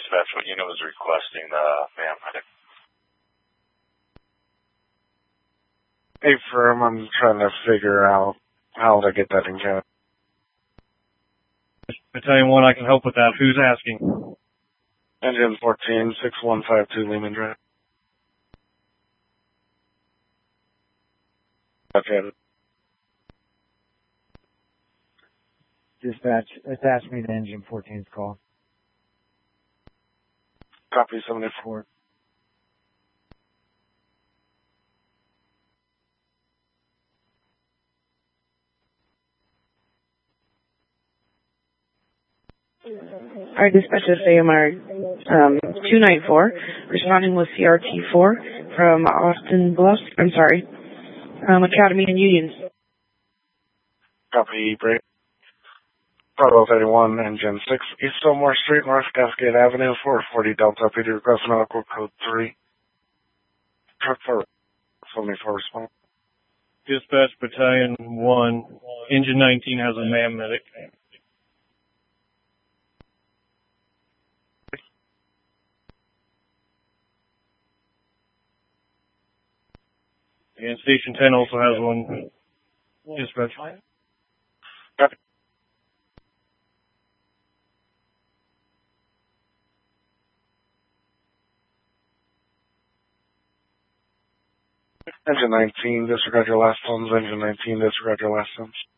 Dispatch, what unit was requesting the man medic? Hey, firm, I'm trying to figure out how to get that in count. Battalion 1, I can help with that. Who's asking? Engine 14, 6152 Lehman Drive. Okay. Dispatch, attach me to Engine 14's call. Copy 74. Alright, dispatch is AMR 294, responding with CRT-4 from Austin Bluffs, Academy and Union. Copy, break. Bravo 31, Engine 6, East Fillmore Street, North Cascade Avenue, 440 Delta, PD request medical code 3. Truck 4, 74 response. Dispatch Battalion 1, Engine 19 has a man medic. And Station 10 also has one. Dispatch. Copy. Engine 19, disregard your last ones. Engine 19, disregard your last ones.